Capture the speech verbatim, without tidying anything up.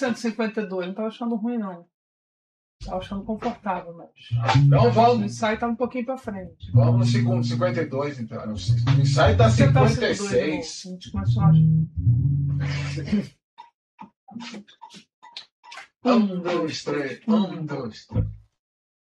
cento e cinquenta e dois, não tava achando ruim, não. Tava achando confortável, mas. Então O vamos. ensaio tá um pouquinho pra frente. Vamos no segundo, cinquenta e dois, então. O ensaio tá Você tá cinquenta e cinquenta e dois de novo. seis. A gente começou a... Um, dois, três. Um, dois, três.